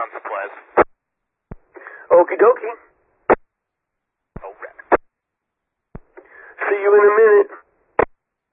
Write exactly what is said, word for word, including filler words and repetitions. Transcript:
on supplies. Okie dokie. Over. See you in a minute.